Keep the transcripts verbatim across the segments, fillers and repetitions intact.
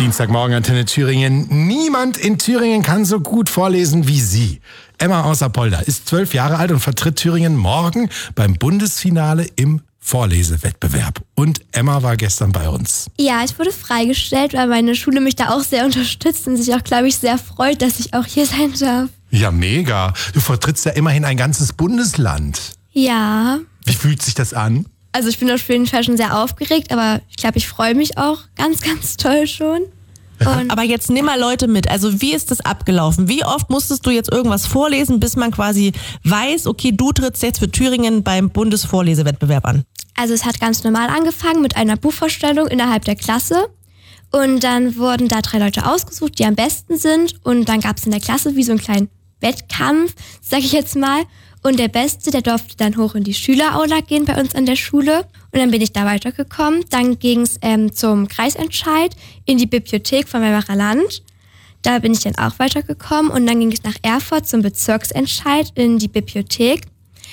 Dienstagmorgen Antenne Thüringen. Niemand in Thüringen kann so gut vorlesen wie sie. Emma aus Apolda ist zwölf Jahre alt und vertritt Thüringen morgen beim Bundesfinale im Vorlesewettbewerb. Und Emma war gestern bei uns. Ja, ich wurde freigestellt, weil meine Schule mich da auch sehr unterstützt und sich auch, glaube ich, sehr freut, dass ich auch hier sein darf. Ja, mega. Du vertrittst ja immerhin ein ganzes Bundesland. Ja. Wie fühlt sich das an? Also ich bin auf jeden Fall schon sehr aufgeregt, aber ich glaube, ich freue mich auch ganz, ganz toll schon. Und aber jetzt nimm mal Leute mit. Also wie ist das abgelaufen? Wie oft musstest du jetzt irgendwas vorlesen, bis man quasi weiß, okay, du trittst jetzt für Thüringen beim Bundesvorlesewettbewerb an? Also es hat ganz normal angefangen mit einer Buchvorstellung innerhalb der Klasse. Und dann wurden da drei Leute ausgesucht, die am besten sind. Und dann gab es in der Klasse wie so einen kleinen Wettkampf, sag ich jetzt mal. Und der Beste, der durfte dann hoch in die Schüleraula gehen bei uns an der Schule. Und dann bin ich da weitergekommen. Dann ging es ähm, zum Kreisentscheid in die Bibliothek von Weimarer Land. Da bin ich dann auch weitergekommen. Und dann ging es nach Erfurt zum Bezirksentscheid in die Bibliothek.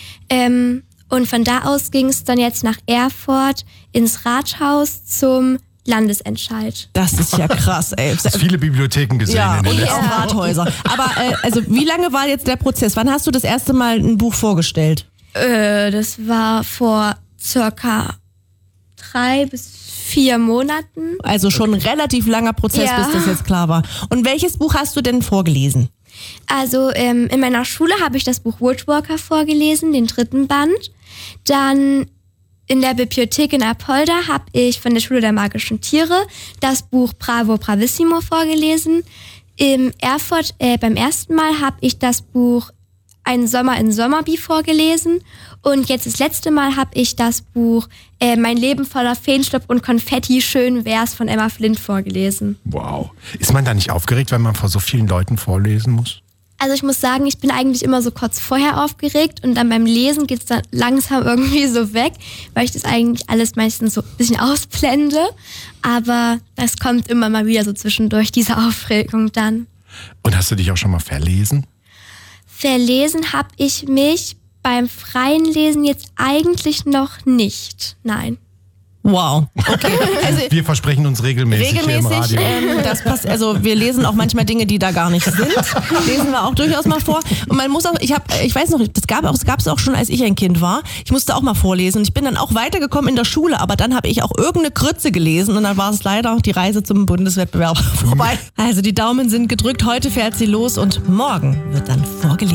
Ähm, und von da aus ging es dann jetzt nach Erfurt ins Rathaus zum Landesentscheid. Das ist ja krass, ey. Du hast viele Bibliotheken gesehen ja, in den und letzten auch Rathäuser. Aber äh, also wie lange war jetzt der Prozess? Wann hast du das erste Mal ein Buch vorgestellt? Äh, das war vor circa drei bis vier Monaten. Also schon ein relativ langer Prozess, ja. bis das jetzt klar war. Und welches Buch hast du denn vorgelesen? Also ähm, in meiner Schule habe ich das Buch Woodwalker vorgelesen, den dritten Band. Dann in der Bibliothek in Apolda habe ich von der Schule der magischen Tiere das Buch Bravo Bravissimo vorgelesen. In Erfurt äh, beim ersten Mal habe ich das Buch Ein Sommer in Sommerby vorgelesen. Und jetzt das letzte Mal habe ich das Buch äh, Mein Leben voller Feenstaub und Konfetti, schön wär's von Emma Flint vorgelesen. Wow. Ist man da nicht aufgeregt, wenn man vor so vielen Leuten vorlesen muss? Also ich muss sagen, ich bin eigentlich immer so kurz vorher aufgeregt und dann beim Lesen geht's dann langsam irgendwie so weg, weil ich das eigentlich alles meistens so ein bisschen ausblende. Aber das kommt immer mal wieder so zwischendurch, diese Aufregung dann. Und hast du dich auch schon mal verlesen? Verlesen habe ich mich beim freien Lesen jetzt eigentlich noch nicht, nein. Wow. Okay. Also wir versprechen uns regelmäßig, regelmäßig hier im Radio. Ähm, das passt, also wir lesen auch manchmal Dinge, die da gar nicht sind. Lesen wir auch durchaus mal vor. Und man muss auch, ich habe, ich weiß noch, das gab auch, das gab es auch schon, als ich ein Kind war. Ich musste auch mal vorlesen. Und ich bin dann auch weitergekommen in der Schule, aber dann habe ich auch irgendeine Grütze gelesen und dann war es leider die Reise zum Bundeswettbewerb vorbei. Also die Daumen sind gedrückt. Heute fährt sie los und morgen wird dann vorgelesen.